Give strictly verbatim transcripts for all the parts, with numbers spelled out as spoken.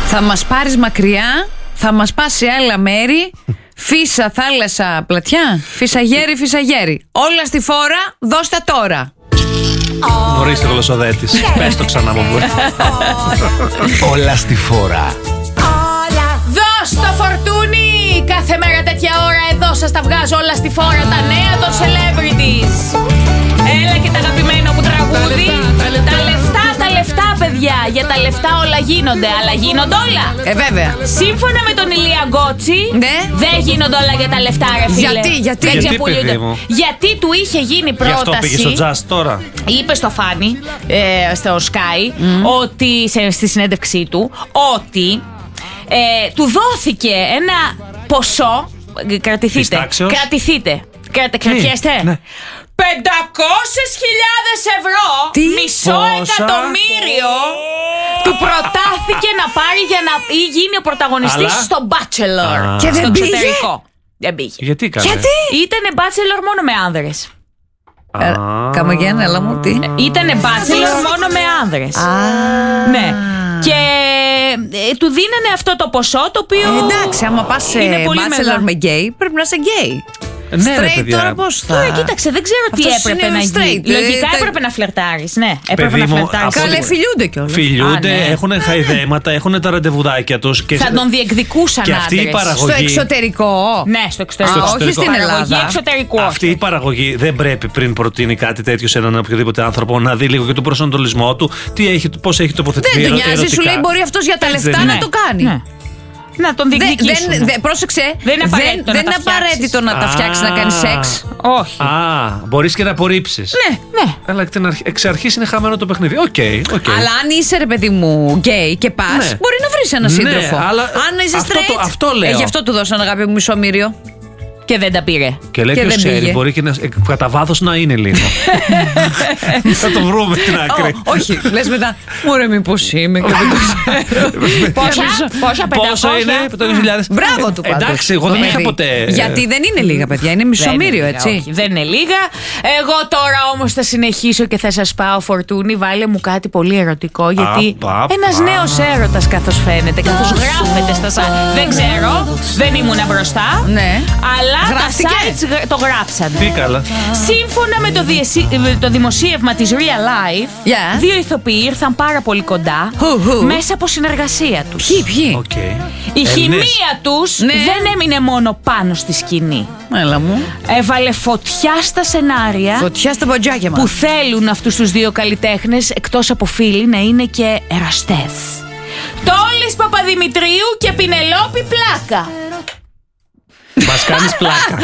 Θα μας πάρεις μακριά, θα μας πας σε άλλα μέρη. Φύσα, θάλασσα, πλατιά. Φύσα γέρι, φύσα γέρι. Όλα στη φόρα, δώστα τώρα. Ορίστε γλωσσοδέτης. Πες το ξανά μου μπορεί. Όλα στη φόρα. Δώσ' το φορτούνι! Κάθε μέρα τέτοια ώρα εδώ σας τα βγάζω όλα στη φόρα. Τα νέα των celebrities. Έλα και τα αγαπημένο μου τραγούδι. Τα λεφτά, τα λεφτά παιδιά. Για τα λεφτά όλα γίνονται. Αλλά γίνονται όλα. Ε βέβαια. Σύμφωνα με τον Ηλία Γκότσι, ναι. Δεν γίνονται όλα για τα λεφτά ρε φίλε. Γιατί, γιατί, γιατί, παιδί μου. Γιατί του είχε γίνει πρόταση. Γι' αυτό πήγε στο Just τώρα. Είπε στο Φάνη, ε, στο Sky, mm. ότι σε, στη συνέντευξή του, ότι ε, του δόθηκε ένα ποσό. Κρατηθείτε. Πιστάξεως. Κρατηθείτε. Κρατε, κρατιέστε. Ναι. πεντακόσιες χιλιάδες ευρώ. Τι? Μισό Πόσα? εκατομμύριο του προτάθηκε να πάρει για να γίνει ο πρωταγωνιστής Αλλά... στο Bachelor. Α. Και δεν πήγε. Δεν πήγε. Γιατί κάνε? Γιατί? Ήτανε Bachelor μόνο με άνδρες. Ε, Καμαγένα, έλα μου τι. Ήτανε Bachelor μόνο με άνδρες. Α. Ναι. Και ε, του δίνανε αυτό το ποσό το οποίο. Ε, εντάξει, άμα πας σε Bachelor με γκέι, πρέπει να είσαι γκέι. Ναι, straight ρε, τώρα πώς θα. Τώρα κοίταξε, δεν ξέρω τι έπρεπε να γίνει. Λογικά ε, έπρεπε να φλερτάρεις. Ναι, έπρεπε να φλερτάρεις. Καλέ, φιλιούνται κιόλας. Φιλιούνται, Α, ναι. έχουν χαϊδέματα, έχουν τα ραντεβουδάκια τους. Και θα τον διεκδικούσαν και αυτή η παραγωγή. Στο εξωτερικό. Ναι, στο εξωτερικό. Α, όχι στην Ελλάδα. Εξωτερικού. Αυτή η παραγωγή δεν πρέπει πριν προτείνει κάτι τέτοιο σε έναν οποιοδήποτε άνθρωπο να δει λίγο και τον προσανατολισμό του, πώς έχει τοποθετηθεί. Δεν του νοιάζει, σου λέει μπορεί αυτός για τα λεφτά να το κάνει. Να τον διεκδικήσουν. Δεν, δεν, πρόσεξε. Δεν είναι απαραίτητο, δεν, να, δεν τα απαραίτητο να τα φτιάξει να κάνει σεξ. Όχι. Α, μπορείς και να απορρίψεις. Ναι, ναι. Αλλά εξ αρχής είναι χαμένο το παιχνίδι. Οκ, okay, okay. Αλλά αν είσαι ρε παιδί μου γκέι και πας, ναι. μπορεί να βρεις ένα σύντροφο. Ναι, αλλά αν είσαι αυτό, straight. Το, αυτό λέω. Ε, γι' αυτό του δώσαν αγάπη μου μισό μύριο. Και δεν τα πήρε. Και λέει ποιος ξέρει, μπορεί και να, κατά βάθος να είναι λίγο. Θα το βρούμε την άκρη. Oh, όχι, λες μετά. Μωρέ, μήπως είμαι και δεν το ξέρω. Πόσα, πόσα, πόσα είναι, πεντακόσιες χιλιάδες. Μπράβο του πάντως. Εντάξει, εγώ δεν είχα ποτέ. Γιατί δεν είναι λίγα, παιδιά, είναι μισομύριο, έτσι. Δεν είναι λίγα. Εγώ τώρα όμως θα συνεχίσω και θα σας πάω, Φορτούνη. Βάλε μου κάτι πολύ ερωτικό, γιατί ένας νέος έρωτας καθώς φαίνεται, καθώς γράφεται στα site. Δεν ξέρω, δεν ήμουνα μπροστά. Ναι. Αλλά τα sites το γράψαν. Τι καλά. Σύμφωνα με το, διεσύ... το δημοσίευμα της Real Life, yeah. δύο ηθοποιοί ήρθαν πάρα πολύ κοντά who, who? μέσα από συνεργασία τους. Ποιοι, ποιοι. Okay. Η ε, χημεία ναι. τους ναι. δεν έμεινε μόνο πάνω στη σκηνή. Έλα μου. Έβαλε φωτιά στα σενάρια. Φωτιά στα μπατζάκια μας. Που θέλουν αυτούς τους δύο καλλιτέχνες, εκτός από φίλοι, να είναι και εραστές. Τόλης Παπαδημητρίου και Πινελόπη Πλάκα. Μας κάνεις πλάκα.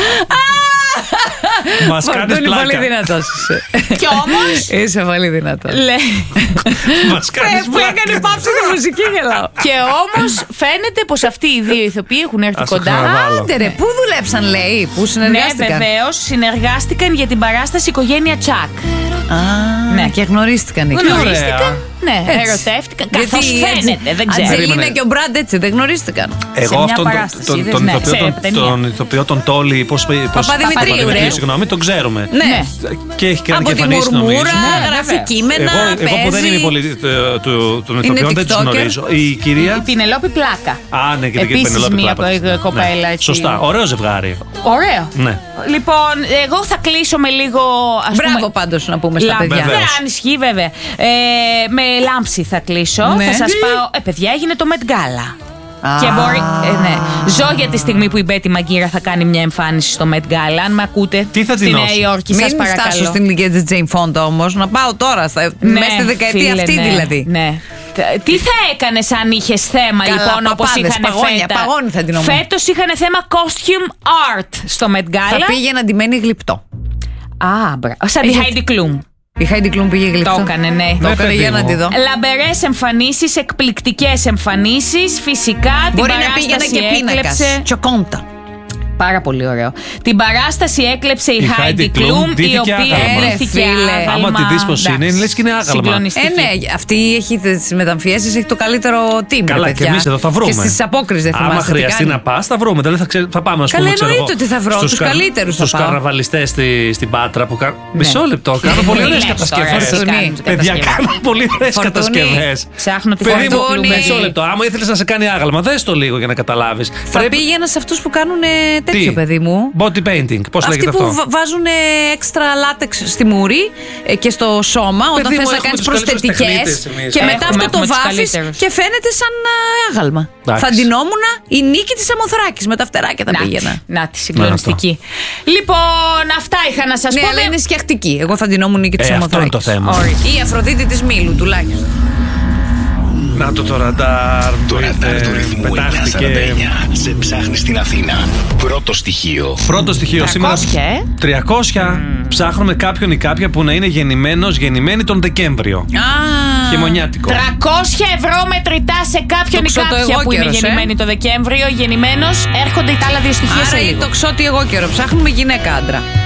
Μας κάνεις πλάκα. Είσαι πολύ δυνατός είσαι. Κι όμως είσαι πολύ δυνατός. Μας κάνεις πλάκα. Που έκανε πάψη τη μουσική γελάω. Και όμως φαίνεται πως αυτοί οι δύο ηθοποιοί έχουν έρθει κοντά. Άντε ρε, πού δουλέψαν λέει, πού συνεργάστηκαν. Ναι βεβαίως, συνεργάστηκαν για την παράσταση Οικογένεια Τσακ. Ναι, και γνωρίστηκαν εκεί. Γνωρίστηκαν. Ναι, ερωτεύτηκαν. Καθώς φαίνεται, δεν ξέρω. Αντζελίνα και ο Μπραντ έτσι δεν γνωρίστηκαν. Εγώ αυτόν τον ηθοποιό, τον Τόλι, πώς Παπαδημητρίου, ρε. Συγγνώμη, τον ξέρουμε. Ναι. Και έχει κάνει και εμφανίσεις νομίζω. Από τη Μουρμούρα, γράφει κείμενα, παίζει. Εγώ που δεν είμαι πολύ των ηθοποιών δεν τους γνωρίζω. Η κυρία. Η Πινελόπη Πλάκα. Α, ναι, και την Πινελόπη Πλάκα. Επίσης μια κοπέλα έτσι. Σωστά, ωραίο ζευγάρι. Ωραίο. Ναι. Λοιπόν, εγώ θα κλείσω με λίγο. Μπράβο πάντως να πούμε στα παιδιά. Ναι, αν ισχύει βέβαια. Με Λάμψη θα κλείσω. Θα σας πάω. Ε, παιδιά, έγινε το Met Gala. Και μπορεί. Ε, ναι. Ζω για τη στιγμή που η Μπέτη Μαγκύρα θα κάνει μια εμφάνιση στο Met Gala. Αν με ακούτε. Τι θα στη Νέα Υόρκη, σας παρακαλώ. Μην φτάσω στην ηλικία της Τζέιν Φόντα όμως. Να πάω τώρα. Στα... Ναι, μέσα στη δεκαετία φίλε, αυτή ναι, δηλαδή. Ναι. Τι θα έκανες αν είχες θέμα? Καλά, λοιπόν, όπως είχαν φέτα. Παγώνει θα την ομω. Φέτος είχαν θέμα costume art στο Met Gala. Θα πήγε να ντυμένη γλυπτό. Α, μπράβο. Σαν τη Heidi Klum. Η Heidi Klum πήγε γλυπτό. Το έκανε, ναι. Το έκανε για να τη δω. Λαμπερές εμφανίσεις, εκπληκτικές εμφανίσεις. Φυσικά την μπορεί παράσταση να πήγαινε και πίνακας. Τσοκόντα. Πάρα πολύ ωραίο. Την παράσταση έκλεψε η Heidi Klum, η οποία ντύθηκε άγαλμα. Άμα τη δεις πως είναι, λες και είναι άγαλμα. Ε, ναι, αυτή έχει τις μεταμφιέσεις, έχει το καλύτερο team. Καλά, και εμείς εδώ θα βρούμε. Και στις απόκριες δεν θυμάστε. Άμα χρειαστεί να πας, θα βρούμε. Δηλαδή θα, ξε... θα πάμε, ας πούμε, καλά, εννοείται ότι θα βρω. Τους κα... καλύτερους θα πάω. Στους καρναβαλιστές στη... στην Πάτρα που κάνουν. Ναι. Μισό λεπτό, κάνω πολύ ωραίες κατασκευές. Παιδιά, κάνω πολύ ωραίες κατασκευές. Ψάχνω τη Φορτούνη. Μισό λεπτό. Άμα ήθελες να σε κάνει άγαλμα, δες το λίγο για να καταλάβεις. Θα πήγαινα σε αυτούς που κάνουν τέτοιο, παιδί μου. Body painting. Πώς λέγεται αυτό? Αυτοί που βάζουν έξτρα λάτεξ στη μούρη και στο σώμα όταν θες να κάνεις προσθετικές και μετά αυτό το βάφεις και φαίνεται σαν άγαλμα. Θα ντυνόμουν η Νίκη της Αμοθράκης με τα φτεράκια τα πήγαινα. Να τη συγκλονιστική. Λοιπόν, αυτά είχα να σας πω. Ναι, αλλά είναι σκιαχτική. Εγώ θα ντυνόμουν Νίκη της Αμοθράκης. Αυτό είναι το θέμα. Ή η Αφροδίτη της Μήλου τουλάχιστον. Να το το ραντάρ. Το ραντάρ του ρυθμού εννιακόσια σαράντα εννιά σε ψάχνει στην Αθήνα. Πρώτο στοιχείο. Πρώτο στοιχείο σήμερα. τριακόσια Mm. Ψάχνουμε κάποιον ή κάποια που να είναι γεννημένος, γεννημένη τον Δεκέμβριο. Ah. Χειμωνιάτικο. τριακόσια ευρώ μετρητά σε κάποιον ή κάποια που είναι γεννημένη το Δεκέμβριο. Γεννημένος, έρχονται τα άλλα δύο στοιχεία. Άρα σε λίγο. Το ξότι εγώ καιρό. Ψάχνουμε γυναίκα άντρα.